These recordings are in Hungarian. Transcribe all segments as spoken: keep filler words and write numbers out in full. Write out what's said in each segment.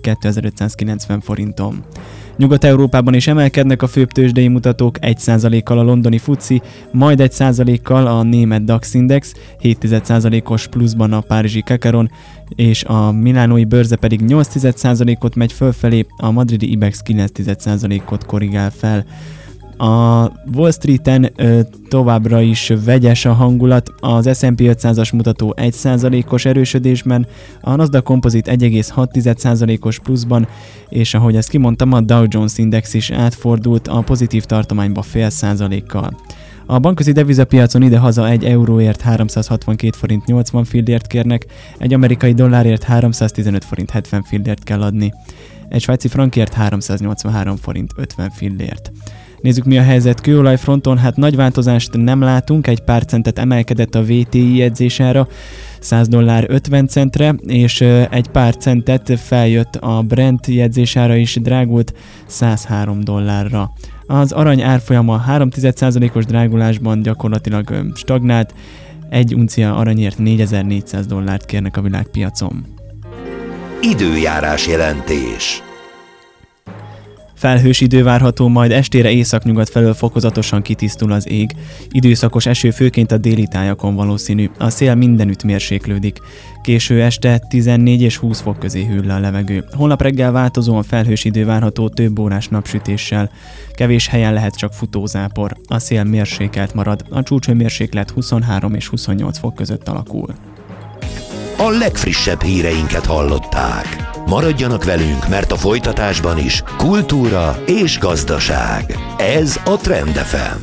kétezer-ötszázkilencven forinton. Nyugat-Európában is emelkednek a főbb tőzsdei mutatók, egy százalékkal a londoni fuci, majd egy százalékkal a német DAX Index, hét egzett százalékos pluszban a párizsi Kakaron, és a milánói bőrze pedig nyolc egzett százalékot megy fölfelé, a madridi Ibex kilenc egzett százalékot korrigál fel. A Wall Streeten ö, továbbra is vegyes a hangulat, az es and pé ötszázas mutató egy százalékos erősödésben, a Nasdaq Composite egy egész hat százalékos pluszban, és ahogy ezt kimondtam, a Dow Jones Index is átfordult a pozitív tartományba fél százalékkal. A bankközi devizapiacon idehaza egy euróért háromszázhatvankét forint nyolcvan fillért kérnek, egy amerikai dollárért háromszáztizenöt forint hetven fillért kell adni, egy svájci frankért háromszáznyolcvanhárom forint ötven fillért. Nézzük, mi a helyzet kőolajfronton, hát nagy változást nem látunk, egy pár centet emelkedett a vé té i jegyzésára, száz dollár ötven centre, és egy pár centet feljött a Brent jegyzésára is, drágult száz három dollárra. Az arany árfolyama három egzett százalékos drágulásban gyakorlatilag stagnált, egy uncia aranyért négyezer-négyszáz dollárt kérnek a világpiacon. Időjárás jelentés. Felhős idő várható, majd estére északnyugat felől fokozatosan kitisztul az ég. Időszakos eső főként a déli tájakon valószínű. A szél mindenütt mérséklődik. Késő este tizennégy és húsz fok közé hűl le a levegő. Holnap reggel változóan felhős idő várható több órás napsütéssel. Kevés helyen lehet csak futózápor. A szél mérsékelt marad. A csúcshőmérséklet huszonhárom és huszonnyolc fok között alakul. A legfrissebb híreinket hallották. Maradjanak velünk, mert a folytatásban is kultúra és gazdaság. Ez a Trend ef em.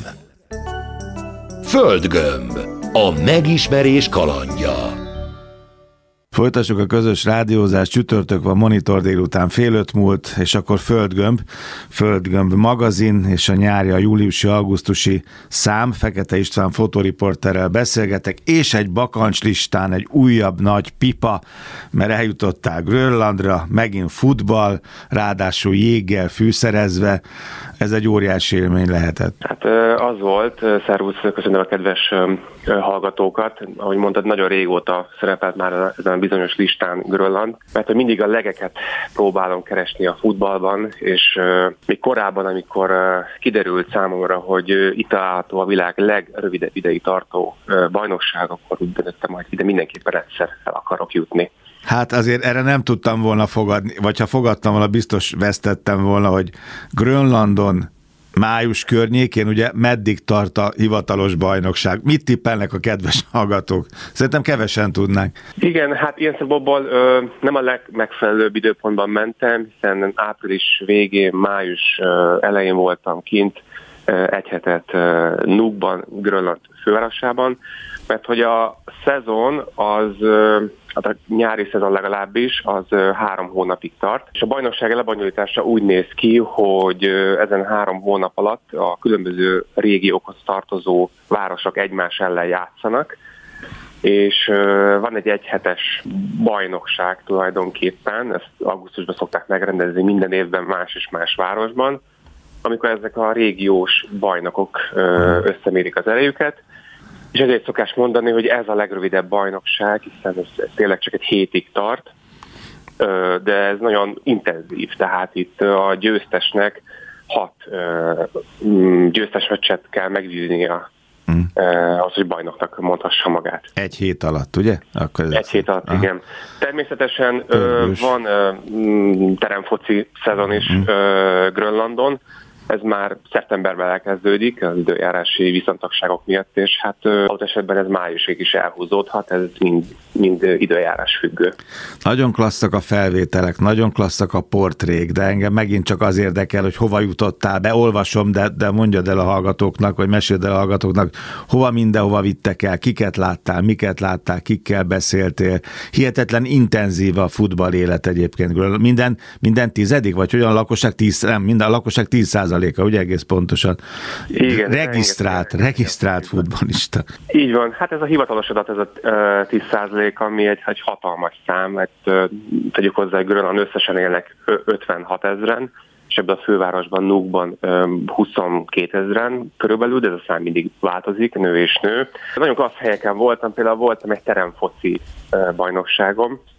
Földgömb. A megismerés kalandja. Folytassuk a közös rádiózást, csütörtök van, Monitor délután fél öt múlt, és akkor Földgömb, Földgömb magazin, és a nyári, a júliusi-augusztusi szám, Fekete István fotóriporterrel beszélgetek, és egy bakancslistán egy újabb nagy pipa, mert eljutottál Grönlandra, megint futball, ráadásul jéggel fűszerezve, ez egy óriási élmény lehetett. Hát az volt, szervusz, köszönöm a kedves hallgatókat, ahogy mondtad, nagyon régóta szerepelt már ezen a bizonyos listán Grönland, mert hogy mindig a legeket próbálom keresni a futballban, és uh, még korábban, amikor uh, kiderült számomra, hogy uh, itt található a világ legrövidebb ideig tartó uh, bajnokság, akkor úgy döntöttem, hogy ide mindenképpen egyszer el akarok jutni. Hát azért erre nem tudtam volna fogadni, vagy ha fogadtam volna, biztos vesztettem volna, hogy Grönlandon május környékén, ugye meddig tart a hivatalos bajnokság? Mit tippelnek a kedves hallgatók? Szerintem kevesen tudnánk. Igen, hát ilyen szempontból ö, nem a legmegfelelőbb időpontban mentem, hiszen április végén, május ö, elején voltam kint ö, egy hetet ö, Nuukban, Grönland fővárosában, mert hogy a szezon az, ö, hát a nyári szezon legalábbis, az ö, három hónapig tart, és a bajnokság lebonyolítása úgy néz ki, hogy ö, ezen három hónap alatt a különböző régiókhoz tartozó városok egymás ellen játszanak, és ö, van egy egyhetes bajnokság tulajdonképpen, ezt augusztusban szokták megrendezni minden évben más és más városban, amikor ezek a régiós bajnokok ö, összemérik az erejüket, és ezért szokás mondani, hogy ez a legrövidebb bajnokság, hiszen ez, ez tényleg csak egy hétig tart, ö, de ez nagyon intenzív, tehát itt a győztesnek hat ö, győztes meccset kell megvívnia, mm. az, hogy bajnoknak mondhassa magát. Egy hét alatt, ugye? Akkor Egy hét alatt, aha. Igen. Természetesen ö, van ö, teremfoci szezon is mm. ö, Grönlandon, ez már szeptemberben elkezdődik az időjárási viszontagságok miatt, és hát ott esetben ez májusig is elhúzódhat, ez mind, mind időjárás függő. Nagyon klasszak a felvételek, nagyon klasszak a portrék, de engem megint csak az érdekel, hogy hova jutottál be, olvasom, de, de mondjad el a hallgatóknak, vagy meséld el a hallgatóknak, hova mindenhova vittek el, kiket láttál, miket láttál, kikkel beszéltél. Hihetetlen intenzív a futball élet egyébként. Minden, minden tizedik, vagy hogyan a lakosság tíz, nem, minden a lakosság tíz százalék. Ugye egész pontosan. Igen, regisztrált, regisztrált futballista. Így van, hát ez a hivatalos adat, ez a uh, tíz százalék, ami egy, egy hatalmas szám, mert uh, tegyük hozzá, hogy Grönland összesen élnek ötvenhat ezren, és ebben a fővárosban, Nuukban um, huszonkétezren körülbelül, de ez a szám mindig változik, nő és nő. Nagyon klassz helyeken voltam, például voltam egy teremfoci uh, bajnokságon,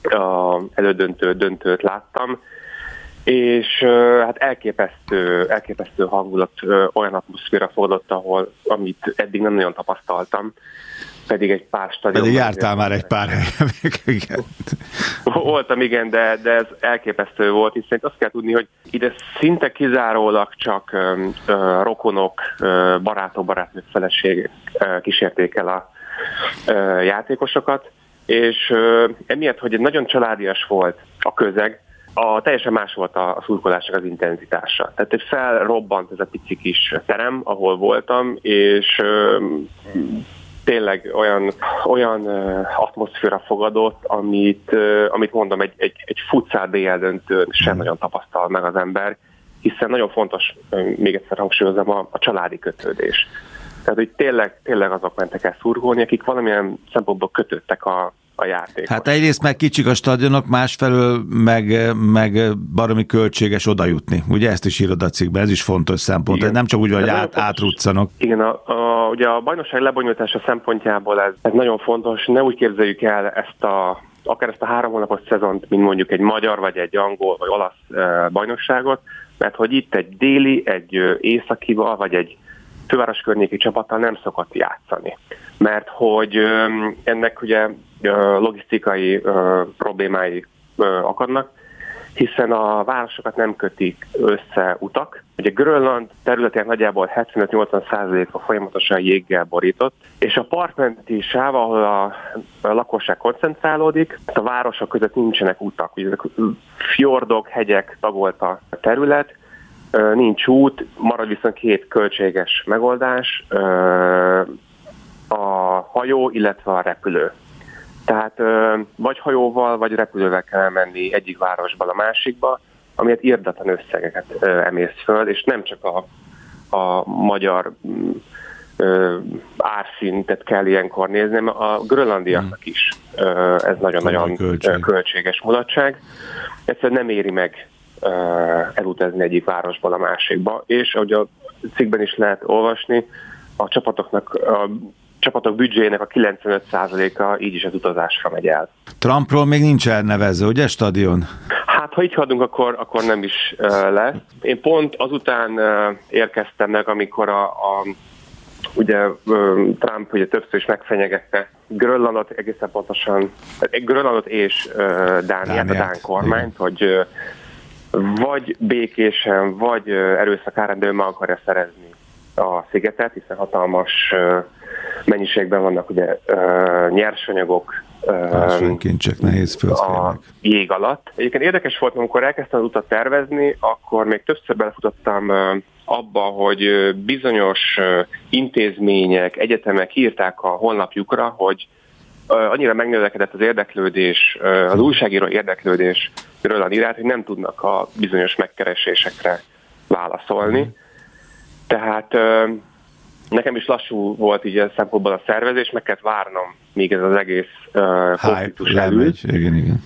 a elődöntő döntőt láttam, és hát elképesztő, elképesztő hangulat, olyan atmoszféra fordult, ahol, amit eddig nem nagyon tapasztaltam, pedig egy pár stadion. Pedig jártál már egy pár helyen. Igen. Voltam, igen, de, de ez elképesztő volt, hiszen azt kell tudni, hogy ide szinte kizárólag csak uh, rokonok, uh, barátok, barátnők, feleségek uh, kísérték el a uh, játékosokat, és uh, emiatt, hogy nagyon családias volt a közeg, a, teljesen más volt a, a szurkolásnak az intenzitása. Tehát egy felrobbant ez a pici kis terem, ahol voltam, és uh, tényleg olyan, olyan uh, atmoszféra fogadott, amit, uh, amit mondom, egy, egy, egy futsal bé el döntőn sem nagyon tapasztal meg az ember, hiszen nagyon fontos, uh, még egyszer hangsúlyozom, a, a családi kötődés. Tehát, hogy tényleg, tényleg azok mentek el szurkolni, akik valamilyen szempontból kötődtek a, a játékot. Hát egyrészt meg kicsik a stadionok, másfelől meg, meg baromi költséges oda jutni. Ugye ezt is írod a cikkben, ez is fontos szempont. Igen. Nem csak úgy, hogy át, átruccanok. Igen, a, a, ugye a bajnokság lebonyolítása szempontjából ez, ez nagyon fontos. Ne úgy képzeljük el ezt a, akár ezt a három hónapos szezont, mint mondjuk egy magyar, vagy egy angol, vagy olasz e, bajnokságot, mert hogy itt egy déli, egy északival, vagy egy főváros környéki csapattal nem szokott játszani. Mert hogy ö, ennek ugye ö, logisztikai ö, problémái ö, akadnak, hiszen a városokat nem kötik össze utak. Ugye Grönland területének nagyjából hetvenöt-nyolcvan százaléka folyamatosan jéggel borított, és a partmenti sáv, ahol a, a lakosság koncentrálódik, a városok között nincsenek utak. Ugye ezek fjordok, hegyek tagolt a terület, nincs út, marad viszont két költséges megoldás, a hajó, illetve a repülő. Tehát vagy hajóval, vagy repülővel kell menni egyik városból a másikba, amiért irdatlan összegeket emész föl, és nem csak a, a magyar árszintet kell ilyenkor nézni, hanem a grönlandiaknak is ez nagyon-nagyon költség. költséges mulatság. Egyszerűen nem éri meg elutazni egyik városból a másikba, és ahogy a cikkben is lehet olvasni, a csapatoknak, a csapatok büdzséjének a kilencvenöt százaléka így is az utazásra megy el. Trumpról még nincs elnevezve, ugye, stadion? Hát, ha így haladunk, akkor, akkor nem is uh, lesz. Én pont azután uh, érkeztem meg, amikor a, a ugye uh, Trump ugye többször is megfenyegette Grönlandot, egészen pontosan Grönlandot és uh, Dániát, a dán kormányt, hogy uh, vagy békésen, vagy erőszakárendően meg akarja szerezni a szigetet, hiszen hatalmas mennyiségben vannak ugye nyersanyagok a jég alatt. Egyébként érdekes volt, amikor elkezdtem az utat tervezni, akkor még többször belefutottam abba, hogy bizonyos intézmények, egyetemek írták a honlapjukra, hogy annyira megnövekedett az érdeklődés, az újságíró érdeklődés Grönland iránt, hogy nem tudnak a bizonyos megkeresésekre válaszolni. Tehát nekem is lassú volt így a szempontból a szervezés, meg kellett várnom, míg ez az egész konfliktus elült. Igen, igen.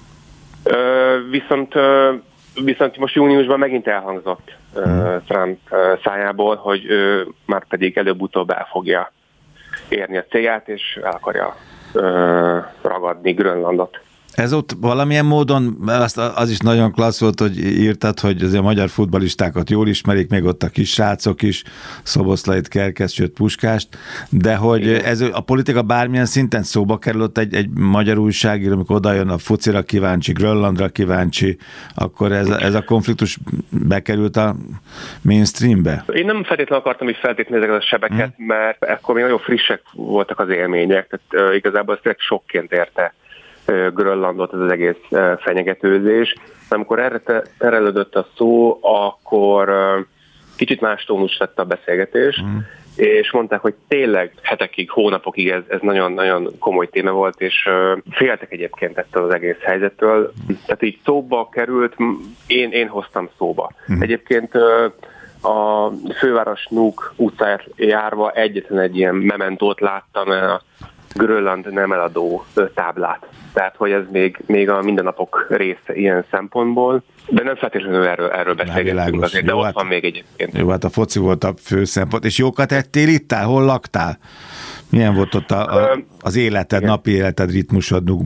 Viszont, viszont most júniusban megint elhangzott hmm. Trump szájából, hogy már pedig előbb-utóbb el fogja érni a célját, és el akarja ragadni Grönlandot. Ez ott valamilyen módon, az, az is nagyon klassz volt, hogy írtad, hogy azért a magyar futballistákat jól ismerik, még ott a kis srácok is, Szoboszlait, Kerkeszt, sőt Puskást, de hogy ez a politika bármilyen szinten szóba került egy, egy magyar újságíró, amikor oda jön a focira kíváncsi, Grönlandra kíváncsi, akkor ez, ez a konfliktus bekerült a mainstreambe? Én nem feltétlenül akartam így feltétlenül ezeket a sebeket, hmm. mert akkor még nagyon frissek voltak az élmények, tehát uh, igazából ezt sokként érte Grönlandot ez az egész fenyegetőzés. Amikor erre terelődött a szó, akkor kicsit más tónus lett a beszélgetés, mm. és mondták, hogy tényleg hetekig, hónapokig ez, ez nagyon-nagyon komoly téma volt, és féltek egyébként ettől az egész helyzettől. Mm. Tehát így szóba került, én, én hoztam szóba. Mm. Egyébként a főváros Nuuk utcáját járva egyetlen egy ilyen mementót láttam, a Grönland nem eladó táblát. Tehát, hogy ez még, még a mindennapok része ilyen szempontból, de nem feltétlenül erről, erről beszélgetünk azért, de jó, ott hát, van még egyébként. Jó, hát a foci volt a fő szempont. És jókat ettél ittál? Hol laktál? Milyen volt ott a, a, az életed, igen. napi életed, ritmusod Nuukban?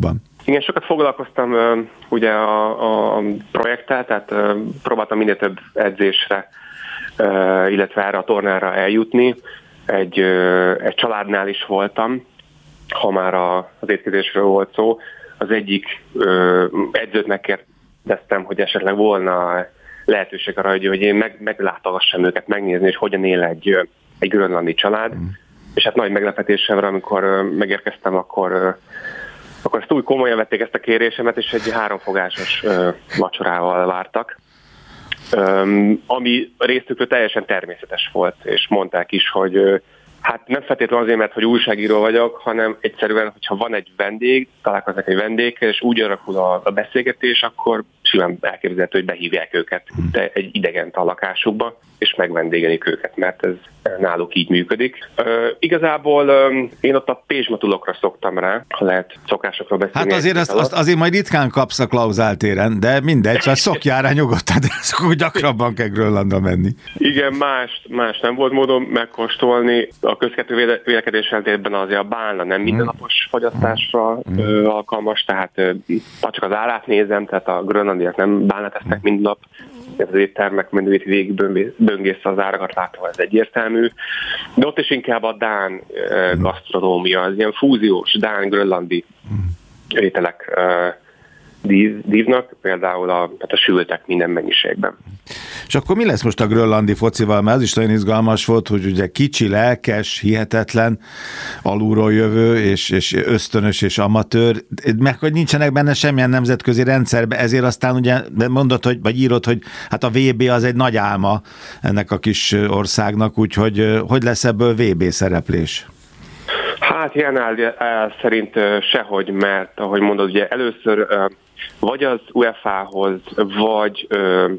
Igen, sokat foglalkoztam uh, ugye a, a projekttel, tehát uh, próbáltam minél több edzésre, uh, illetve erre a tornára eljutni. Egy, uh, egy családnál is voltam, ha már a, az étkezésről volt szó. Az egyik uh, edzőt megkérdeztem, hogy esetleg volna lehetőség arra, hogy én meg, meglátogassam őket, megnézni, hogy hogyan él egy, egy grönlandi család. Mm. És hát nagy meglepetésemre, amikor uh, megérkeztem, akkor uh, akkor ezt úgy komolyan vették ezt a kérésemet, és egy háromfogásos uh, vacsorával vártak, um, ami részükről teljesen természetes volt, és mondták is, hogy uh, hát nem feltétlenül azért, mert hogy újságíró vagyok, hanem egyszerűen, hogyha van egy vendég, találkoznak egy vendéggel, és úgy alakul a, a beszélgetés, akkor simán elképzelhető, hogy behívják őket de egy idegent a lakásukba, és megvendégelik őket, mert ez náluk így működik. Uh, igazából um, én ott a pézsmatulokra szoktam rá, ha lehet szokásokról beszélni. Hát azért, azt, azt, azért majd ritkán kapsz a klauzáltéren, de mindegy, szóval szokjál rá nyugodtan, de akkor gyakrabban kell Grönlandra menni. Igen, más, más nem volt módom megkóstolni. A közkettő vélekedés ellentétben azért a bálna nem mindennapos fogyasztásra mm. ö, alkalmas, tehát ö, csak az árát nézem, tehát a grönlandiak nem bálnát esznek minden nap. Ez az éttermek menüét végig böngészte az árakat látva, ez egyértelmű. De ott is inkább a dán uh, gasztronómia, az ilyen fúziós dán-grönlandi ételek uh, dív, dívnak, például a, hát a sültek minden mennyiségben. És akkor mi lesz most a grönlandi focival? Mert az is nagyon izgalmas volt, hogy ugye kicsi, lelkes, hihetetlen, alulról jövő, és, és ösztönös, és amatőr, meg hogy nincsenek benne semmilyen nemzetközi rendszerbe, ezért aztán ugye mondod, hogy, vagy írod, hogy hát a vé bé az egy nagy álma ennek a kis országnak, úgyhogy hogy lesz ebből vé bé szereplés? Hát ilyen áll, áll szerint sehogy, mert ahogy mondod, ugye először vagy az u ef á-hoz, vagy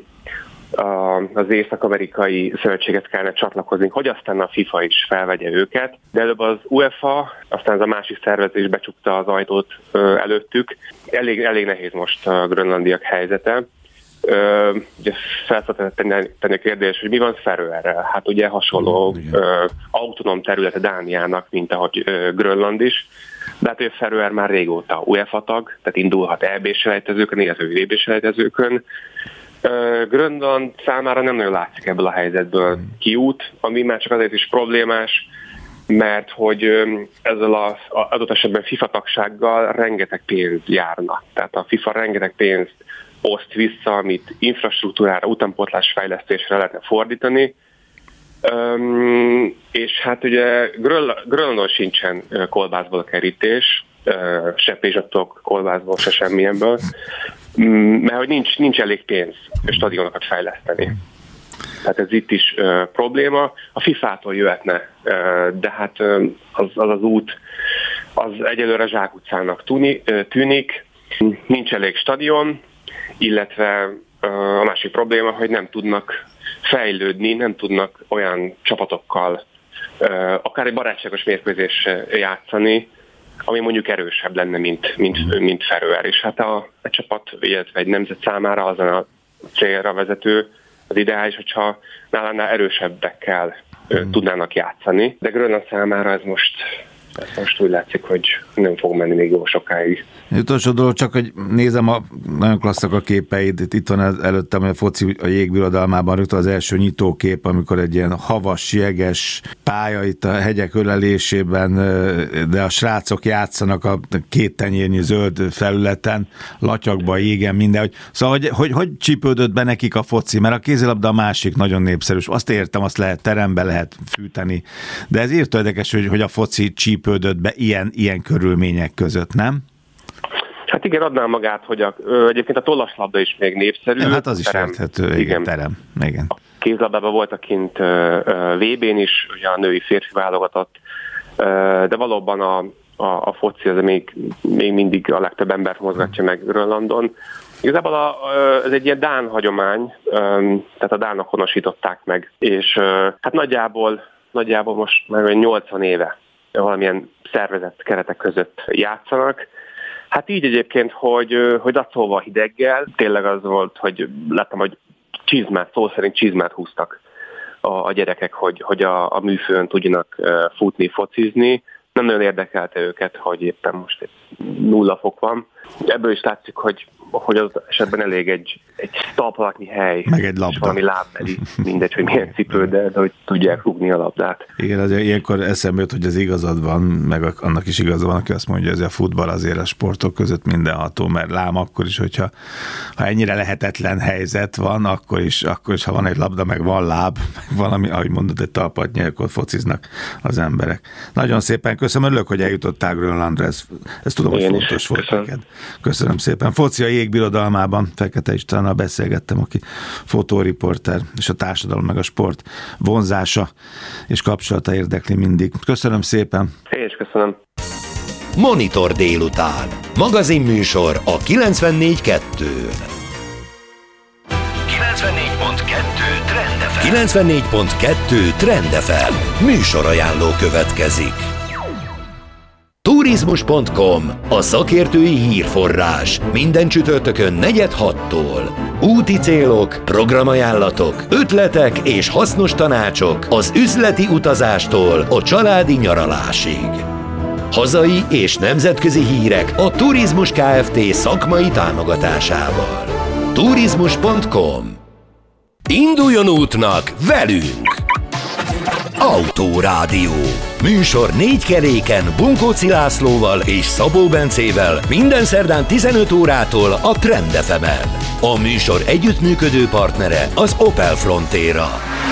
az észak-amerikai szövetséget kellene csatlakozni, hogy aztán a FIFA is felvegye őket, de előbb az u ef á, aztán az a másik szervezés becsukta az ajtót előttük. Elég, elég nehéz most a grönlandiak helyzete. Ugye felszólítani tenni a kérdés, hogy mi van Feröerrel? Hát ugye hasonló uh, autonóm területe Dániának, mint ahogy uh, Grönland is, de hát ugye Feröer már régóta u ef á tag, tehát indulhat é bé selejtezőkön, illetve vé bé selejtezőkön. Uh, Grönland számára nem nagyon látszik ebből a helyzetből kiút, ami már csak azért is problémás, mert hogy um, ezzel az adott esetben FIFA tagsággal rengeteg pénz járna. Tehát a FIFA rengeteg pénzt oszt vissza, amit infrastruktúrára, utánpótlás fejlesztésre lehetne fordítani. Um, és hát ugye Grönlandon sincsen kolbászból kerítés, uh, se pézsatok kolbászból, se semmilyenből, um, mert hogy nincs, nincs elég pénz stadionokat fejleszteni. Tehát ez itt is uh, probléma. A fifától jöhetne, uh, de hát uh, az, az az út az egyelőre zsákutcának tűnik, nincs elég stadion, illetve a másik probléma, hogy nem tudnak fejlődni, nem tudnak olyan csapatokkal, akár egy barátságos mérkőzés játszani, ami mondjuk erősebb lenne, mint, mint, mint Feröer. És hát a, a csapat, illetve egy nemzet számára azon a célra vezető az ideális, hogyha nálánál erősebbekkel mm. tudnának játszani. De Grönland számára ez most... Ez most úgy látszik, hogy nem fog menni még jó sokáig. Utolsó dolog, csak hogy nézem, a nagyon klasszak a képeid, itt van előttem a foci a jégbirodalmában rögtön az első nyitókép, amikor egy ilyen havas, jeges pálya itt a hegyek ölelésében, de a srácok játszanak a két tenyérnyi zöld felületen, latyagba, jégen, minden. Szóval, hogy, hogy hogy csípődött be nekik a foci, mert a kézilabda a másik nagyon népszerű. Azt értem, azt lehet terembe, lehet fűteni, de ez írtó érdekes, hogy, hogy a foci csípődött be ilyen, ilyen körülmények között, nem? Hát igen, adnám magát, hogy a, ö, egyébként a tollaslabda is még népszerű. Ja, hát az is terem, érthető, igen, igen, terem. Igen. A kézlabdában voltak kint vé bén is, ugye a női férfi válogatott, ö, de valóban a, a, a foci az még, még mindig a legtöbb embert mozgatja meg Grönlandon. Igazából a, ez egy ilyen dán hagyomány, tehát a dánok honosították meg, és hát nagyjából, nagyjából most már nyolcvan éve valamilyen szervezett keretek között játszanak. Hát így egyébként, hogy, hogy dacolva hideggel, tényleg az volt, hogy láttam, hogy csizmát, szó szerint csizmát húztak a, a gyerekek, hogy, hogy a, a műfőn tudjanak futni, focizni. Nem nagyon érdekelte őket, hogy éppen most nulla fok van. Ebből is látszik, hogy hogy az esetben elég egy, egy talpalatnyi hely, meg egy labda. És valami lábbeli, mindegy, hogy milyen cipő, de, de hogy tudják rúgni a labdát. Igen, azért ilyenkor eszembe jut, hogy az igazad van, meg annak is igaza van, aki azt mondja, hogy a futball azért a sportok között mindenható, mert lám akkor is, hogyha ha ennyire lehetetlen helyzet van, akkor is, akkor is, ha van egy labda, meg van láb, meg valami, ahogy mondod, egy talpatnyi, akkor fociznak az emberek. Nagyon szépen köszönöm, örülök, hogy eljutottál Grönlandra, ez, ez tudom, hogy Én fontos volt köszönöm. neked. Köszönöm szépen. Foci a jégbirodalmában Fekete Istvánnal beszélgettem, aki fotóriporter, és a társadalom meg a sport vonzása és kapcsolata érdekli mindig. Köszönöm szépen. Én is köszönöm. Monitor délután. Magazinműsor a kilencvennégy kettő. kilencvennégy pont kettő Trend ef em. kilencvennégy pont kettő Trend ef em. Műsorajánló következik. Turizmus pont com, a szakértői hírforrás. Minden csütörtökön negyed hattól. Úti célok, programajánlatok, ötletek és hasznos tanácsok az üzleti utazástól a családi nyaralásig. Hazai és nemzetközi hírek a Turizmus Kft. Szakmai támogatásával. Turizmus pont com. Induljon útnak velünk! Autórádió. Műsor négy keréken Bunkóci Lászlóval és Szabó Bencével minden szerdán tizenöt órától a Trend ef emen. A műsor együttműködő partnere az Opel Frontera.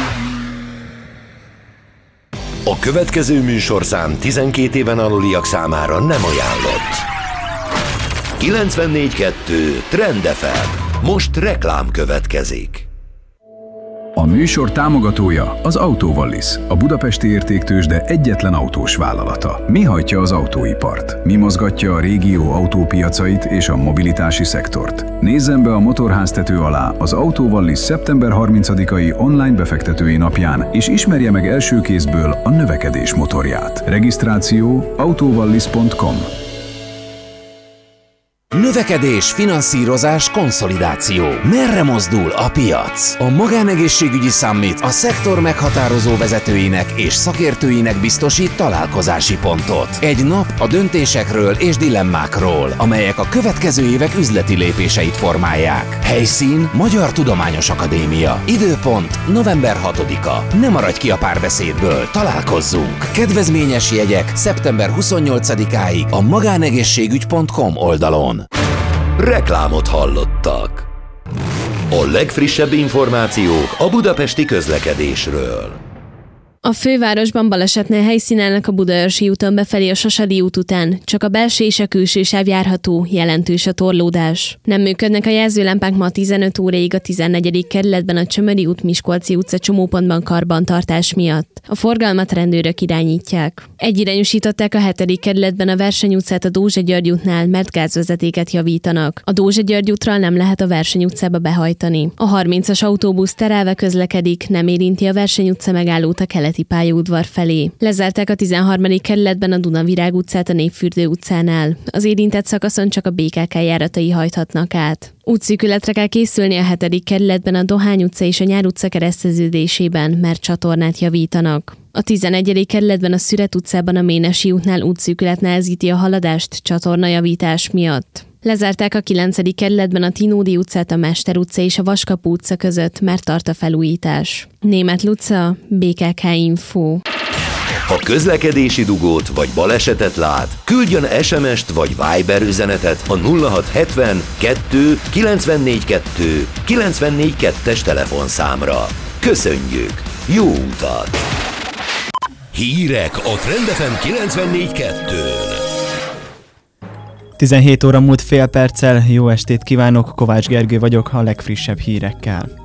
A következő műsorszám tizenkét éven aluliak számára nem ajánlott. kilencvennégy kettő Trend ef em. Most reklám következik. A műsor támogatója az Autovallis, a budapesti értéktőzsde egyetlen autós vállalata. Mi hajtja az autóipart? Mi mozgatja a régió autópiacait és a mobilitási szektort? Nézzen be a motorháztető alá az Autovallis szeptember harmincadikai online befektetői napján, és ismerje meg első kézből a növekedés motorját. Regisztráció autovallis pont com. Növekedés, finanszírozás, konszolidáció. Merre mozdul a piac? A Magánegészségügyi Summit a szektor meghatározó vezetőinek és szakértőinek biztosít találkozási pontot. Egy nap a döntésekről és dilemmákról, amelyek a következő évek üzleti lépéseit formálják. Helyszín Magyar Tudományos Akadémia. Időpont november hatodika. Ne maradj ki a párbeszédből, találkozzunk! Kedvezményes jegyek szeptember huszonnyolcadikáig a magánegészségügy pont com oldalon. Reklámot hallottak. A legfrissebb információk a budapesti közlekedésről. A fővárosban balesetnél helyszínelnek a Budaörsi úton befelé a Sasadi út után. Csak a belső és a külső sáv járható, jelentős a torlódás. Nem működnek a jelzőlámpák ma tizenöt óráig a tizennegyedik kerületben a Csömöri út Miskolci utca csomópontban karbantartás miatt. A forgalmat rendőrök irányítják. Egyirányosították a hetedik kerületben a Verseny utcát a Dózsa György útnál, mert gázvezetéket javítanak. A Dózsa György útról nem lehet a Verseny utcába behajtani. A harmincas autóbusz terelve közlekedik, nem érinti a Verseny utca megállót a keleti pályaudvar felé. Lezárták a tizenharmadik kerületben a Dunavirág utcát a Népfürdő utcánál. Az érintett szakaszon csak a bé ká ká járatai hajthatnak át. Útszűkületre kell készülni a hetedik kerületben a Dohány utca és a Nyár utca kereszteződésében, mert csatornát javítanak. A tizenegyedik kerületben a Szüret utcában a Ménesi útnál útszűkület nehezíti a haladást csatornajavítás miatt. Lezárták a kilencedik kerületben a Tinódi utcát a Mester utca és a Vaskapu utca között, mert tart a felújítás. Németh Luca, bé ká ká Info. Ha közlekedési dugót vagy balesetet lát, küldjön es em est vagy Viber üzenetet a nulla hat hetven kettő kilencvennégy kettő kilencvennégy kettes telefonszámra. Köszönjük! Jó utat! Hírek a Trend ef em kilencvennégy kettőn. tizenhét óra múlt fél perccel, jó estét kívánok, Kovács Gergő vagyok a legfrissebb hírekkel.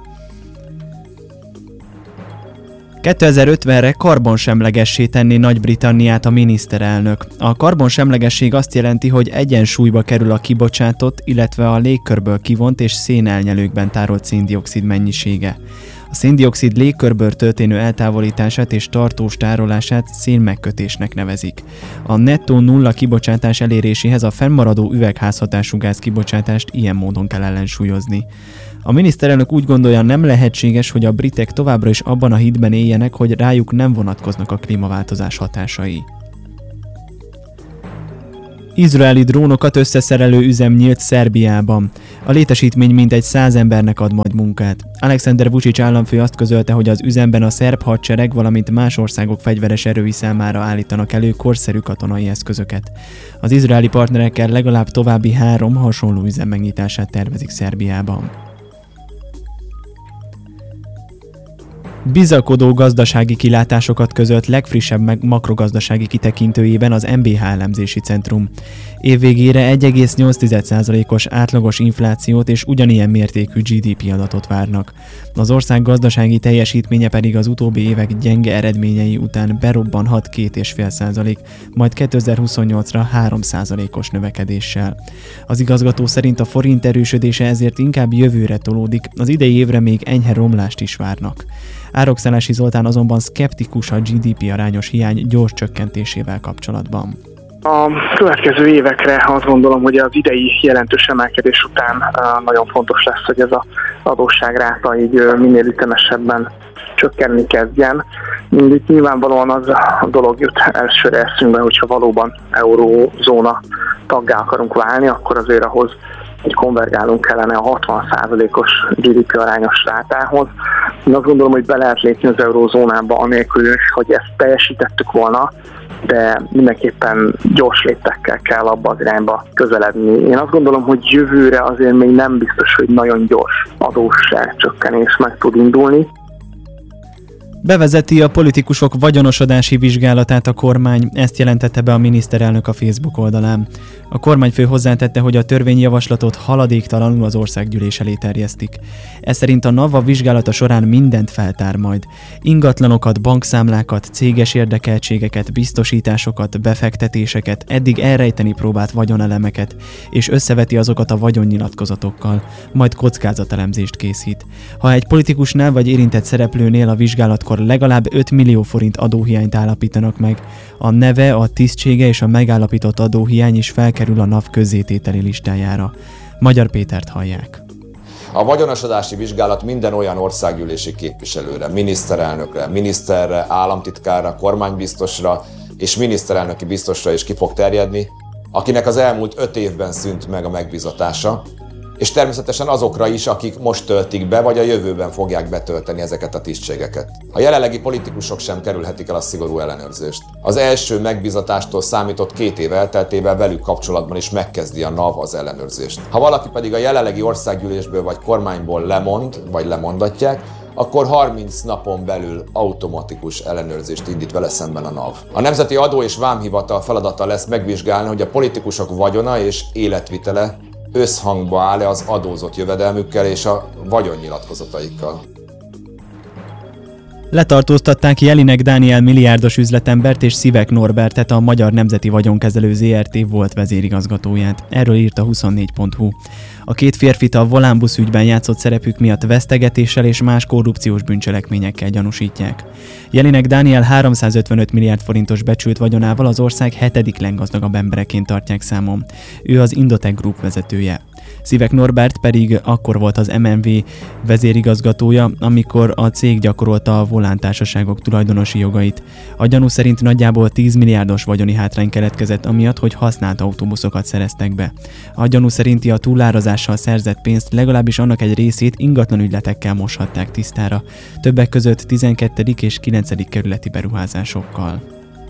kétezer-ötvenre karbonsemlegessé tenni Nagy-Britanniát a miniszterelnök. A karbonsemlegesség azt jelenti, hogy egyensúlyba kerül a kibocsátott, illetve a légkörből kivont és szénelnyelőkben tárolt széndioxid mennyisége. A széndioxid légkörből történő eltávolítását és tartós tárolását szénmegkötésnek nevezik. A nettó nulla kibocsátás eléréséhez a fennmaradó üvegházhatású gáz kibocsátást ilyen módon kell ellensúlyozni. A miniszterelnök úgy gondolja, nem lehetséges, hogy a britek továbbra is abban a hitben éljenek, hogy rájuk nem vonatkoznak a klímaváltozás hatásai. Izraeli drónokat összeszerelő üzem nyílt Szerbiában. A létesítmény mintegy száz embernek ad majd munkát. Alexander Vučić államfő azt közölte, hogy az üzemben a szerb hadsereg, valamint más országok fegyveres erői számára állítanak elő korszerű katonai eszközöket. Az izraeli partnerekkel legalább további három hasonló üzem megnyitását tervezik Szerbiában. Bizakodó gazdasági kilátásokat közölt legfrissebb makrogazdasági kitekintőjében az em bé há elemzési centrum. Évvégére egy egész nyolc százalékos átlagos inflációt és ugyanilyen mértékű gé dé pé adatot várnak. Az ország gazdasági teljesítménye pedig az utóbbi évek gyenge eredményei után berobbanhat két egész öt százalék, majd kétezer-huszonnyolcra három százalékos növekedéssel. Az igazgató szerint a forint erősödése ezért inkább jövőre tolódik, az idei évre még enyhe romlást is várnak. Árokszállási Zoltán azonban szkeptikus a gé dé pé arányos hiány gyors csökkentésével kapcsolatban. A következő évekre azt gondolom, hogy az idei jelentős emelkedés után nagyon fontos lesz, hogy ez az adósságráta így minél ütemesebben csökkenni kezdjen. Mindig nyilvánvalóan az a dolog jut elsőre eszünkbe, hogyha valóban eurózóna taggá akarunk válni, akkor azért ahhoz hogy konvergálunk kellene a hatvan százalékos gé dé pé arányos rátához. Én azt gondolom, hogy be lehet lépni az eurózónába anélkül, hogy ezt teljesítettük volna, de mindenképpen gyors léptekkel kell abba az irányba közeledni. Én azt gondolom, hogy jövőre azért még nem biztos, hogy nagyon gyors adósság csökkenés meg tud indulni. Bevezeti a politikusok vagyonosodási vizsgálatát a kormány, ezt jelentette be a miniszterelnök a Facebook oldalán. A kormányfő hozzátette, hogy a törvényjavaslatot haladéktalanul az országgyűlés elé terjesztik. Ez szerint a NAV a vizsgálata során mindent feltár majd. Ingatlanokat, bankszámlákat, céges érdekeltségeket, biztosításokat, befektetéseket, eddig elrejteni próbált vagyonelemeket, és összeveti azokat a vagyonnyilatkozatokkal, majd kockázatelemzést készít. Ha egy politikusnál vagy érintett szereplőnél a vizsgálat akkor legalább öt millió forint adóhiányt állapítanak meg. A neve, a tisztsége és a megállapított adóhiány is felkerül a NAV közzétételi listájára. Magyar Pétert hallják. A vagyonosodási vizsgálat minden olyan országgyűlési képviselőre, miniszterelnökre, miniszterre, államtitkárra, kormánybiztosra és miniszterelnöki biztosra is ki fog terjedni, akinek az elmúlt öt évben szűnt meg a megbizatása, és természetesen azokra is, akik most töltik be, vagy a jövőben fogják betölteni ezeket a tisztségeket. A jelenlegi politikusok sem kerülhetik el a szigorú ellenőrzést. Az első megbizatástól számított két év elteltével velük kapcsolatban is megkezdi a NAV az ellenőrzést. Ha valaki pedig a jelenlegi országgyűlésből vagy kormányból lemond, vagy lemondatják, akkor harminc napon belül automatikus ellenőrzést indít vele szemben a NAV. A Nemzeti Adó- és Vámhivatal feladata lesz megvizsgálni, hogy a politikusok vagyona és életvitele összhangba áll-e az adózott jövedelmükkel és a vagyonnyilatkozataikkal. Letartóztatták Jelinek Dániel milliárdos üzletembert és Szivek Norbertet, a Magyar Nemzeti Vagyonkezelő zé er té volt vezérigazgatóját. Erről írt a huszonnégy pont hu. A két férfit a Volánbusz ügyben játszott szerepük miatt vesztegetéssel és más korrupciós bűncselekményekkel gyanúsítják. Jelinek Dániel háromszázötvenöt milliárd forintos becsült vagyonával az ország hetedik leggazdagabb embereként tartják számon. Ő az Indotech Group vezetője. Szivek Norbert pedig akkor volt az em en vé vezérigazgatója, amikor a cég gyakorolta a Volán társaságok tulajdonosi jogait. A gyanú szerint nagyjából tíz milliárdos vagyoni hátrány keletkezett amiatt, hogy használt autóbuszokat szereztek be. A gyanú szerinti a túlárazással szerzett pénzt legalábbis annak egy részét ingatlan ügyletekkel moshatták tisztára, többek között tizenkettedik és kilencedik kerületi beruházásokkal.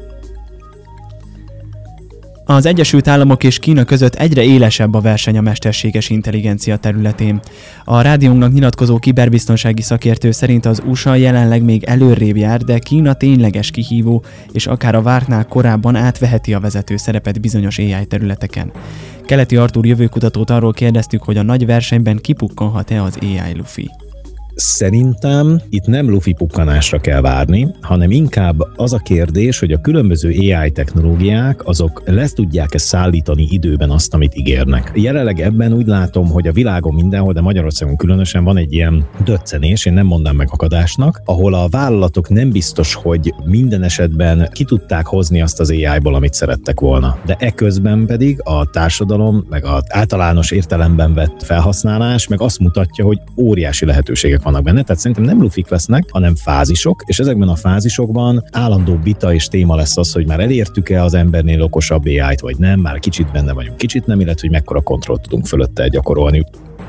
Az Egyesült Államok és Kína között egyre élesebb a verseny a mesterséges intelligencia területén. A rádiónknak nyilatkozó kiberbiztonsági szakértő szerint az u es á jelenleg még előrébb jár, de Kína tényleges kihívó, és akár a vártnál korábban átveheti a vezető szerepet bizonyos á i területeken. Keleti Artúr jövőkutatót arról kérdeztük, hogy a nagy versenyben kipukkanhat-e az á i lufi. Szerintem itt nem lufi pukkanásra kell várni, hanem inkább az a kérdés, hogy a különböző á i technológiák azok lesz tudják-e szállítani időben azt, amit ígérnek. Jelenleg ebben úgy látom, hogy a világon mindenhol, de Magyarországon különösen van egy ilyen döccenés, én nem mondom meghakadásnak, ahol a vállalatok nem biztos, hogy minden esetben ki tudták hozni azt az á i-ból, amit szerettek volna. De eközben pedig a társadalom, meg az általános értelemben vett felhasználás meg azt mutatja, hogy óriási lehetőségek van vannak benne, tehát szerintem nem lufik lesznek, hanem fázisok, és ezekben a fázisokban állandó vita és téma lesz az, hogy már elértük-e az embernél okosabb á í-t, vagy nem, már kicsit benne vagyunk, kicsit nem, illetve hogy mekkora kontrollt tudunk fölötte gyakorolni.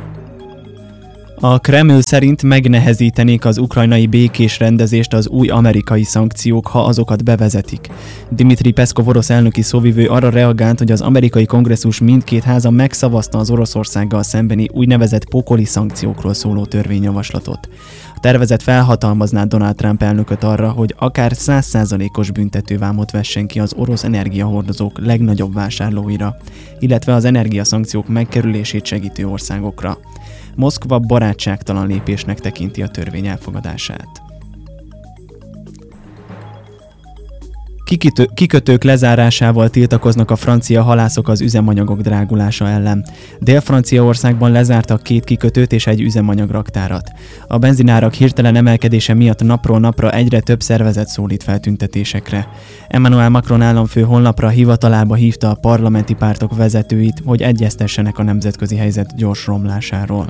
A Kreml szerint megnehezítenék az ukrajnai békés rendezést az új amerikai szankciók, ha azokat bevezetik. Dmitri Peszkov orosz elnöki szóvivő arra reagált, hogy az amerikai kongresszus mindkét háza megszavazta az Oroszországgal szembeni úgynevezett pokoli szankciókról szóló törvényjavaslatot. A tervezet felhatalmazná Donald Trump elnököt arra, hogy akár száz százalékos büntetővámot vessen ki az orosz energiahordozók legnagyobb vásárlóira, illetve az energiaszankciók megkerülését segítő országokra. Moszkva barátságtalan lépésnek tekinti a törvény elfogadását. Kikitő, kikötők lezárásával tiltakoznak a francia halászok az üzemanyagok drágulása ellen. Dél-Franciaországban lezártak két kikötőt és egy üzemanyagraktárat. A benzinárak hirtelen emelkedése miatt napról napra egyre több szervezet szólít fel tüntetésekre. Emmanuel Macron államfő honlapra hivatalába hívta a parlamenti pártok vezetőit, hogy egyeztessenek a nemzetközi helyzet gyors romlásáról.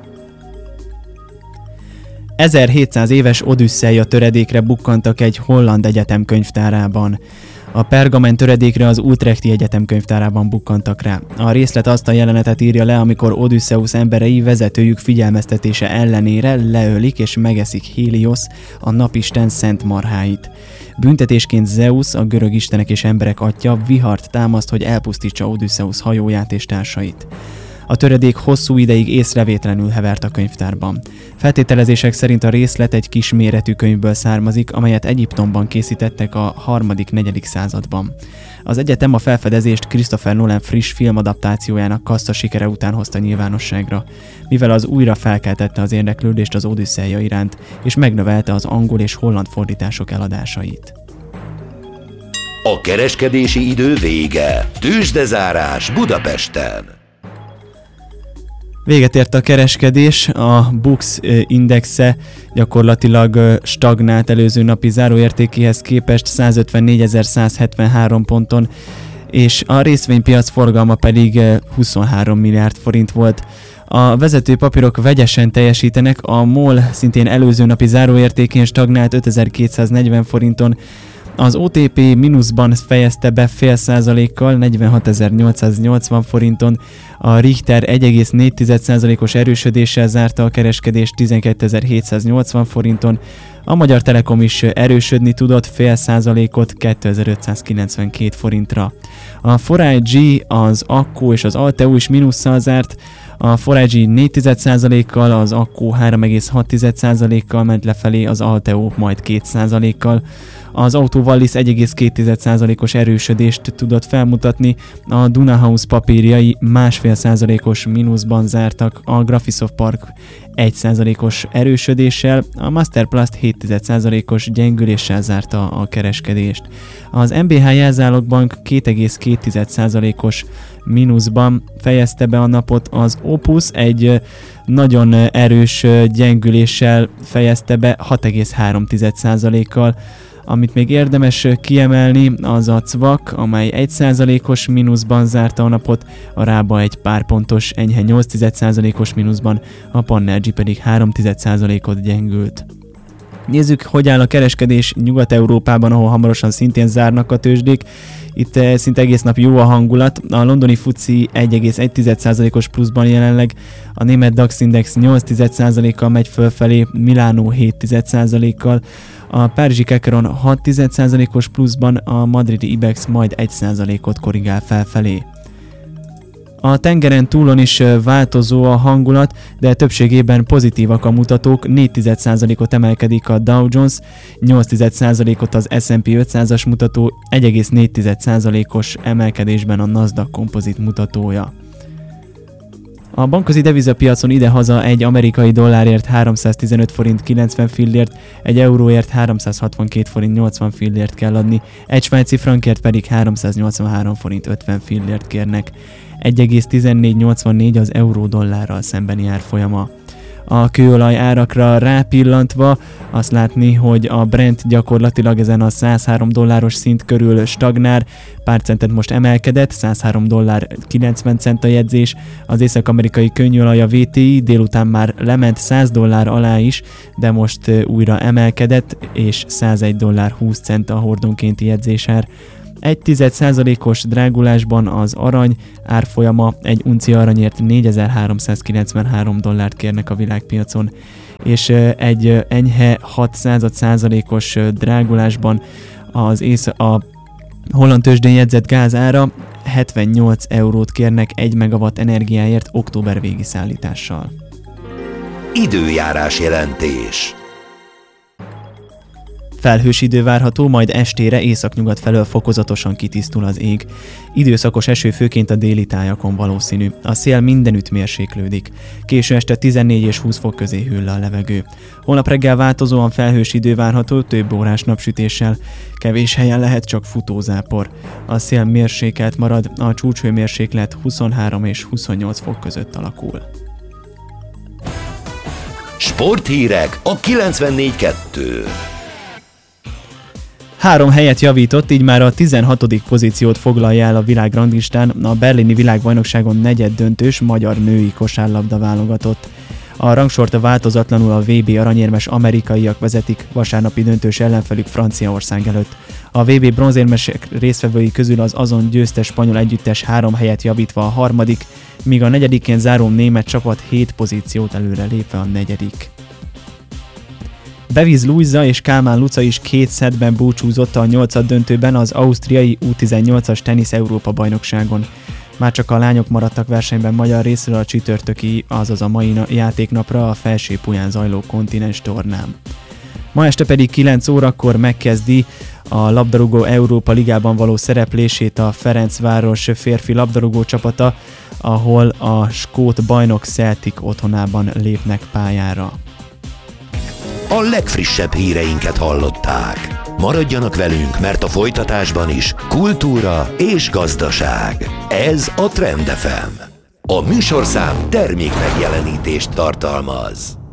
ezerhétszáz éves Odüsszeia töredékre bukkantak egy holland egyetem könyvtárában. A pergamen töredékre az Utrechti Egyetem könyvtárában bukkantak rá. A részlet azt a jelenetet írja le, amikor Odüsszeusz emberei vezetőjük figyelmeztetése ellenére leölik és megeszik Héliosz, a napisten szent marháit. Büntetésként Zeusz, a görög istenek és emberek atya vihart támaszt, hogy elpusztítsa Odüsszeusz hajóját és társait. A töredék hosszú ideig észrevétlenül hevert a könyvtárban. Feltételezések szerint a részlet egy kisméretű könyvből származik, amelyet Egyiptomban készítettek a harmadik-negyedik században. Az egyetem a felfedezést Christopher Nolan friss filmadaptációjának kassza sikere után hozta nyilvánosságra, mivel az újra felkeltette az érdeklődést az Odüsszeia iránt, és megnövelte az angol és holland fordítások eladásait. A kereskedési idő vége. Tőzsdezárás Budapesten. Véget ért a kereskedés, a Bux indexe gyakorlatilag stagnált előző napi záróértékéhez képest százötvennégyezer-százhetvenhárom ponton, és a részvénypiac forgalma pedig huszonhárom milliárd forint volt. A vezető papírok vegyesen teljesítenek, a MOL szintén előző napi záróértékén stagnált ötezer-kétszáznegyven forinton, az o té pé mínuszban fejezte be fél százalékkal negyvenhatezer-nyolcszáznyolcvan forinton, a Richter egy egész négy százalékos erősödéssel zárta a kereskedést tizenkétezer-hétszáznyolcvan forinton, a Magyar Telekom is erősödni tudott fél százalékot kétezer-ötszázkilencvenkét forintra. A four i gé, az Akko és az Alteo is mínusszal zárt, a four i gé négy százalékkal, az Akko három egész hat százalékkal ment lefelé, az Alteo majd két százalékkal. Az Autovallis egy egész két százalékos erősödést tudott felmutatni, a Dunahouse papírjai másfél százalékos mínuszban zártak, a Graphisoft Park egy százalékos erősödéssel, a Masterplast hét százalékos gyengüléssel zárta a kereskedést. Az em bé há Jelzálogbank két egész két százalékos mínuszban fejezte be a napot, az Opus egy nagyon erős gyengüléssel fejezte be hat egész három százalékkal. Amit még érdemes kiemelni, az a cvak, amely egy százalékos mínuszban zárta a napot, a Rába egy pár pontos, enyhe nyolc százalékos mínuszban, a Pannergy pedig három százalékot gyengült. Nézzük, hogy áll a kereskedés Nyugat-Európában, ahol hamarosan szintén zárnak a tőzsdék. Itt szinte egész nap jó a hangulat, a londoni fuci egy egész egy százalékos pluszban jelenleg, a német DAX Index nyolc százalékkal megy fölfelé, Milánó hét százalékkal, a párizsi Kekaron hat százalékos pluszban, a madridi Ibex majd egy százalékot korrigál felfelé. A tengeren túlon is változó a hangulat, de többségében pozitívak a mutatók, négy százalékot emelkedik a Dow Jones, nyolc százalékot az es and pé ötszázas mutató, egy egész négy százalékos emelkedésben a Nasdaq Composite mutatója. A bankközi devizapiacon idehaza egy amerikai dollárért háromszáztizenöt forint kilencven fillért, egy euróért háromszázhatvankét forint nyolcvan fillért kell adni, egy svájci frankért pedig háromszáznyolcvanhárom forint ötven fillért kérnek. egy egész tizennégy nyolcvannégy az euró dollárral szembeni árfolyama. A kőolaj árakra rápillantva azt látni, hogy a Brent gyakorlatilag ezen a száz három dolláros szint körül stagnál, pár centet most emelkedett, száz három dollár kilencven cent a jegyzés, az észak-amerikai könnyűolaj a vé té i délután már lement száz dollár alá is, de most újra emelkedett, és százegy dollár húsz cent a hordonkénti jegyzésár. Egy tized százalékos drágulásban az arany árfolyama, egy uncia aranyért négyezer-háromszázkilencvenhárom dollárt kérnek a világpiacon, és egy enyhe hat század százalékos drágulásban az ész a holland tőzsdén jegyzett gáz ára hetvennyolc eurót kérnek egy megawatt energiáért október végi szállítással. Időjárás jelentés. Felhős idő várható, majd estére északnyugat felől fokozatosan kitisztul az ég. Időszakos eső főként a déli tájakon valószínű. A szél mindenütt mérséklődik. Késő este tizennégy és húsz fok közé hűl le a levegő. Holnap reggel változóan felhős idő várható, több órás napsütéssel. Kevés helyen lehet csak futózápor. A szél mérsékelt marad, a csúcshőmérséklet huszonhárom és huszonnyolc fok között alakul. Sporthírek a kilencvennégy kettő. Három helyet javított, így már a tizenhatodik pozíciót foglalja el a világranglistán a berlini világbajnokságon negyeddöntős magyar női kosárlabda válogatott. A rangsort változatlanul a vé bé aranyérmes amerikaiak vezetik vasárnapi döntős ellenfelük Franciaország előtt. A vé bé bronzérmesek résztvevői közül az azon győztes spanyol együttes három helyet javítva a harmadik, míg a negyedikén záró német csapat hét pozíciót előre lépve a negyedik. Beviz Luisa és Kálmán Luca is két szettben búcsúzott a nyolcad döntőben az ausztriai U tizennyolcas tenisz Európa bajnokságon. Már csak a lányok maradtak versenyben magyar részről a csütörtöki, azaz a mai játéknapra a Felső-Puján zajló kontinens tornán. Ma este pedig kilenc órakor megkezdi a labdarúgó Európa Ligában való szereplését a Ferencváros férfi labdarúgó csapata, ahol a skót bajnok Celtic otthonában lépnek pályára. A legfrissebb híreinket hallották. Maradjanak velünk, mert a folytatásban is kultúra és gazdaság. Ez a Trend ef em. A műsorszám termék megjelenítést tartalmaz.